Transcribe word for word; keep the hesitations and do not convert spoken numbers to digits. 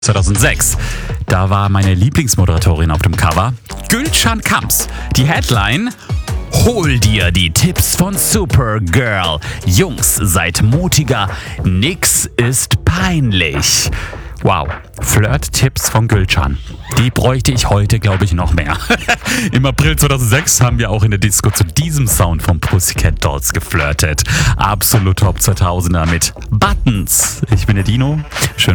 zweitausendsechs. Da war meine Lieblingsmoderatorin auf dem Cover, Gülcan Kamps. Die Headline: Hol dir die Tipps von Supergirl. Jungs, seid mutiger. Nix ist peinlich. Wow, Flirt-Tipps von Gülcan. Die bräuchte ich heute, glaube ich, noch mehr. Im April zweitausendsechs haben wir auch in der Disco zu diesem Sound von Pussycat Dolls geflirtet. Absolut Top zweitausender mit Buttons. Ich bin der Dino. Schön